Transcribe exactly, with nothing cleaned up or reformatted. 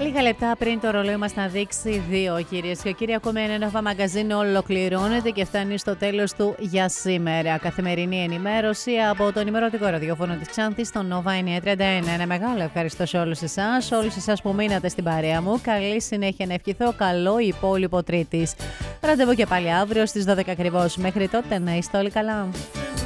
Λίγα λεπτά πριν το ρολόι μας να δείξει δύο, κυρίες και κύριοι, ακόμη ένα Nova Magazine ολοκληρώνεται και φτάνει στο τέλος του για σήμερα. Καθημερινή ενημέρωση από το ενημερωτικό ραδιόφωνο της Ξάνθης, στο Nova εννιακόσια τριάντα ένα. Ένα μεγάλο ευχαριστώ σε όλους εσάς, όλους εσάς που μείνατε στην παρέα μου. Καλή συνέχεια να ευχηθώ, καλό υπόλοιπο Τρίτης. Ραντεβού και πάλι αύριο στις δώδεκα ακριβώς. Μέχρι τότε να είστε όλοι καλά.